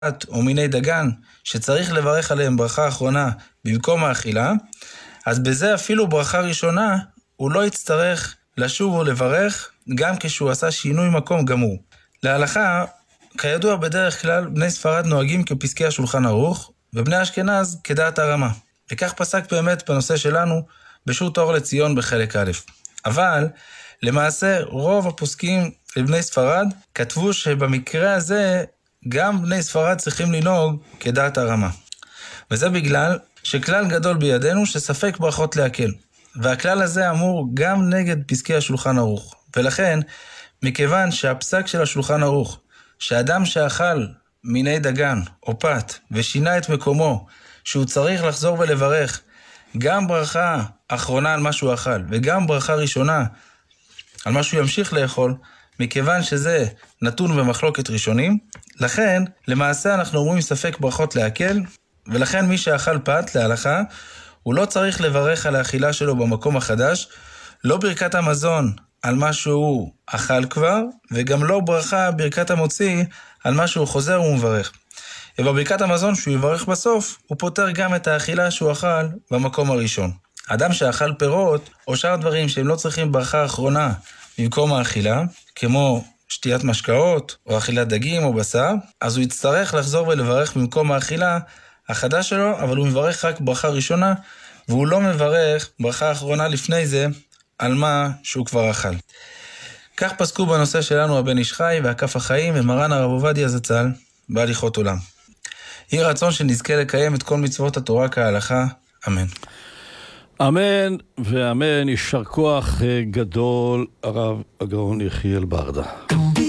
או מיני דגן, שצריך לברך עליהם ברכה אחרונה במקום האכילה, אז בזה אפילו ברכה ראשונה, הוא לא יצטרך לשוב ולברך, גם כשהוא עשה שינוי מקום גמור. להלכה, כידוע בדרך כלל, בני ספרד נוהגים כפסקי השולחן ערוך, ובני אשכנז כדעת הרמה. וכך פסק באמת בנושא שלנו, בשו"ת אור לציון בחלק א'. אבל, למעשה, רוב הפוסקים לבני ספרד כתבו שבמקרה הזה, גם בני ספרד צריכים לנהוג כדעת הרמה. וזה בגלל שכלל גדול בידינו שספק ברכות להקל. והכלל הזה אמור גם נגד פסקי השולחן ערוך. ולכן, מכיוון שהפסק של השולחן ערוך, שאדם שאכל מיני דגן או פת ושינה את מקומו, שהוא צריך לחזור ולברך גם ברכה אחרונה על מה שהוא אכל, וגם ברכה ראשונה על מה שהוא ימשיך לאכול, מכיוון שזה נתון במחלוקת ראשונים, לכן למעשה אנחנו אומרים ספק ברכות להקל, ולכן מי שאכל פת להלכה, הוא לא צריך לברך על האכילה שלו במקום החדש, לא ברכת המזון על מה שהוא אכל כבר, וגם לא ברכה ברכת המוציא על מה שהוא חוזר ומברך. ובברכת המזון שהוא יברך בסוף, הוא פותר גם את האכילה שהוא אכל במקום הראשון. אדם שאכל פירות, או שאר דברים שהם לא צריכים ברכה אחרונה במקום האכילה, כמו שתיית משקאות, או אכילת דגים או בשר, אז הוא יצטרך לחזור ולברך במקום האכילה החדש שלו, אבל הוא מברך רק ברכה ראשונה, והוא לא מברך ברכה אחרונה לפני זה על מה שהוא כבר אכל. כך פסקו בנושא שלנו הבן איש חי והכף החיים ומרן הרב עובדיה זצ"ל בהליכות עולם. יהי רצון שנזכה לקיים את כל מצוות התורה כהלכה. אמן. אמן ואמן. יישר כוח גדול הרב הגאון יחיאל ברדה.